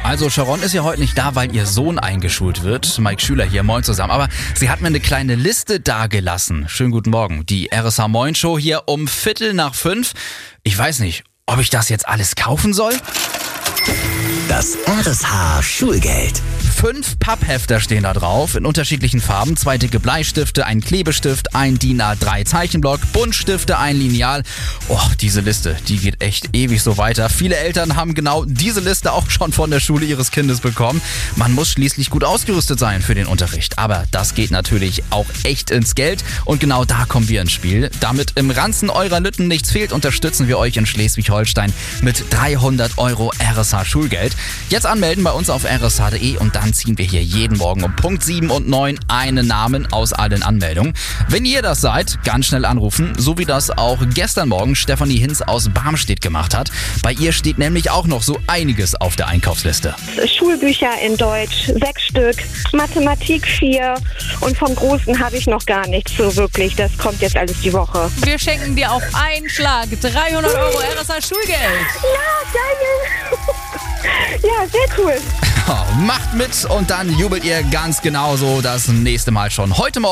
Also Sharon ist ja heute nicht da, weil ihr Sohn eingeschult wird. Mike Schüler hier, moin zusammen. Aber sie hat mir eine kleine Liste dagelassen. Schönen guten Morgen. Die RSH Moin Show hier um 4:45. Ich weiß nicht, ob ich das jetzt alles kaufen soll? Das RSH Schulgeld. 5 Papphefter stehen da drauf, in unterschiedlichen Farben. 2 dicke Bleistifte, ein Klebestift, ein DIN A3 Zeichenblock, Buntstifte, ein Lineal. Oh, diese Liste, die geht echt ewig so weiter. Viele Eltern haben genau diese Liste auch schon von der Schule ihres Kindes bekommen. Man muss schließlich gut ausgerüstet sein für den Unterricht. Aber das geht natürlich auch echt ins Geld. Und genau da kommen wir ins Spiel. Damit im Ranzen eurer Lütten nichts fehlt, unterstützen wir euch in Schleswig-Holstein mit 300 € RSH Schulgeld. Jetzt anmelden bei uns auf rsh.de und dann ziehen wir hier jeden Morgen um Punkt 7 und 9 einen Namen aus allen Anmeldungen. Wenn ihr das seid, ganz schnell anrufen, so wie das auch gestern Morgen Stefanie Hinz aus Barmstedt gemacht hat. Bei ihr steht nämlich auch noch so einiges auf der Einkaufsliste. Schulbücher in Deutsch, 6 Stück, Mathematik 4 und vom Großen habe ich noch gar nichts so wirklich. Das kommt jetzt alles die Woche. Wir schenken dir auf einen Schlag 300 € RSH Schulgeld. Ja, geil! Ja, sehr cool. Macht mit und dann jubelt ihr ganz genauso das nächste Mal schon heute Morgen.